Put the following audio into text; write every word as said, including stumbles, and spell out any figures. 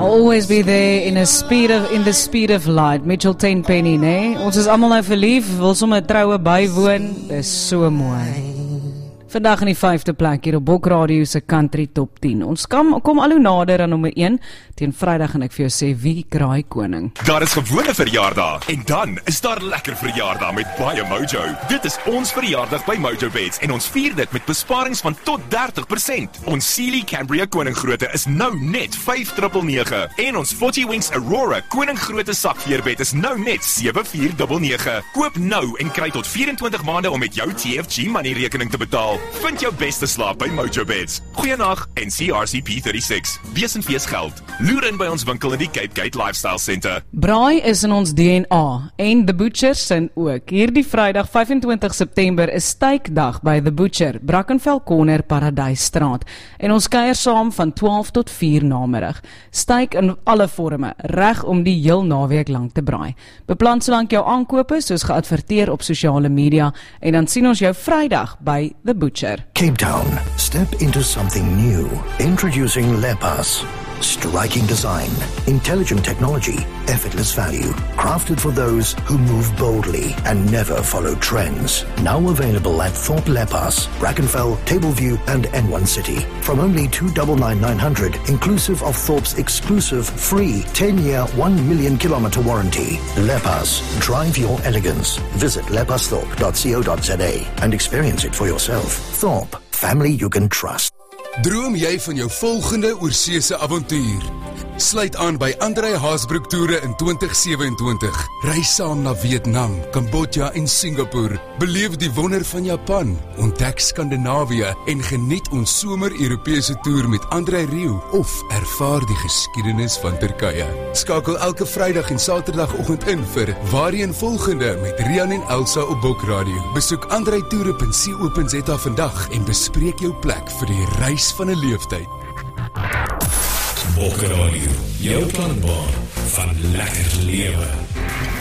always be there in a speed of in the speed of light. Mitchell Tenpenny, né? Ons is almal nou verlief, wil sommer 'n troue bywoon. Dis so mooi. Vandag in die vyfde plek hier op Bok Radio se Country Top tien. Ons kom, kom al hoe nader aan nommer een. Teen Vrydag gaan ek vir jou sê wie kraai koning. Daar is gewone verjaardag en dan is daar lekker verjaardag met baie Mojo. Dit is ons verjaardag by Mojo Beds en ons vier dit met besparings van tot dertig persent. Ons Sealy Cambria koninggrootte is nou net vyf nege nege nege en ons forty Wings Aurora koninggrootte sakveerbed is nou net sewe vier nege nege. Koop nou en kry tot vyf-en-twintig maande om met jou T F G money rekening te betaal. Vind jou beste slaap by Mojo Beds. Goeienag en C R C P thirty-six. Wees en fees geld. Loer in by ons winkel in die Cape Gate Lifestyle Center. Braai is in ons D N A en The Butcher sin ook. Hierdie Vrydag vyf-en-twintig September is steikdag by The Butcher, Brackenfell Corner, Paradysstraat. En ons kuier saam van twaalf tot vier namiddag. Steik in alle vorme, reg om die heel naweek lank te braai. Beplan solank jou aankope soos geadverteer op sosiale media en dan sien ons jou Vrydag by The Butcher. Cape Town, step into something new. Introducing Lepas. Striking design, intelligent technology, effortless value. Crafted for those who move boldly and never follow trends. Now available at Thorpe Lepas, Brackenfell, Tableview and N one City. From only two hundred ninety-nine thousand nine hundred, inclusive of Thorpe's exclusive free ten-year, one million kilometer warranty. Lepas, drive your elegance. Visit lepasthorpe dot co dot za and experience it for yourself. Thorpe, family you can trust. Droom jy van jou volgende oorseese avontuur? Sluit aan by André Haasbroek Toere in twintig sewe-en-twintig. Reis saam na Vietnam, Kambodja en Singapore. Beleef die wonder van Japan, ontdek Skandinawië en geniet ons somer-Europese toer met André Rieu of ervaar die geskiedenis van Turkye. Skakel elke Vrydag en Saterdagoggend in vir Waarheen Volgende met Rian en Elsa op Bok Radio. Besoek andré toere punt co punt za vandag en bespreek jou plek vir die reis van 'n leeftyd. Bok Radio, jou planbaan van lekker lewe.